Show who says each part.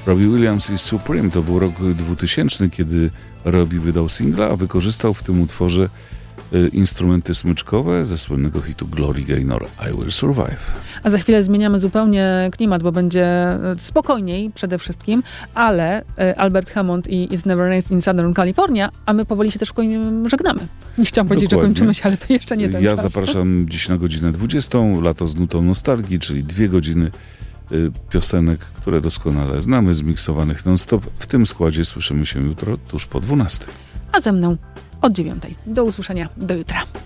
Speaker 1: Robbie Williams i Supreme to był rok 2000, kiedy Robbie wydał singla, a wykorzystał w tym utworze instrumenty smyczkowe ze słynnego hitu Glory Gaynor I Will Survive.
Speaker 2: A za chwilę zmieniamy zupełnie klimat, bo będzie spokojniej przede wszystkim, ale Albert Hammond i It Never Rains in Southern California, a my powoli się też żegnamy. Nie chciałam powiedzieć, że kończymy się, ale to jeszcze nie ten czas.
Speaker 1: Ja zapraszam dziś na godzinę 20, Lato z nutą nostalgii, czyli 2 godziny piosenek, które doskonale znamy, zmiksowanych non-stop. W tym składzie słyszymy się jutro tuż po 12.
Speaker 2: A ze mną od 9. Do usłyszenia, do jutra.